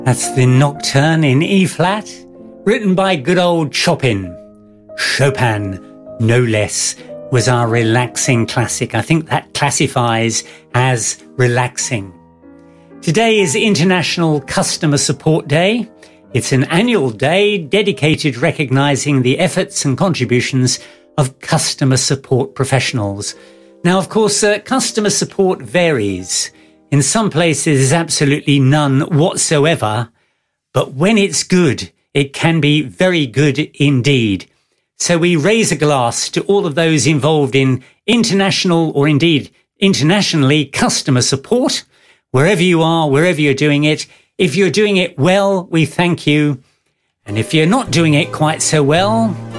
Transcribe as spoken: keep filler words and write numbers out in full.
That's the Nocturne in E-flat, written by good old Chopin. Chopin, no less, was our relaxing classic. I think that classifies as relaxing. Today is International Customer Support Day. It's an annual day dedicated recognizing the efforts and contributions of customer support professionals. Now, of course, uh, customer support varies. In some places, there's absolutely none whatsoever. But when it's good, it can be very good indeed. So we raise a glass to all of those involved in international or indeed internationally customer support, wherever you are, wherever you're doing it. If you're doing it well, we thank you. And if you're not doing it quite so well,